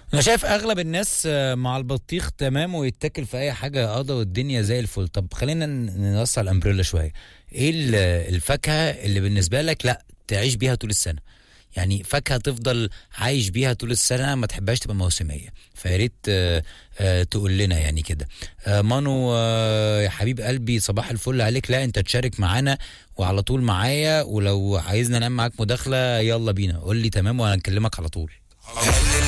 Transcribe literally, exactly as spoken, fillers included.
انا شايف اغلب الناس آه، مع البطيخ تمام ويتاكل في اي حاجه قضا والدنيا زي الفل. طب خلينا ن- نوسع الامبريلا شويه. ايه ال- الفاكهه اللي بالنسبه لك لا تعيش بيها طول السنه؟ يعني فاكهه تفضل عايش بيها طول السنه، ما تحبهاش تبقى موسميه. فيا ريت آه، آه، تقول لنا يعني كده. آه، مانو آه، يا حبيب قلبي صباح الفل عليك. لا انت تشارك معانا وعلى طول معايا، ولو عايزنا نعمل معاك مداخله يلا بينا قول لي تمام وانا هنكلمك على طول.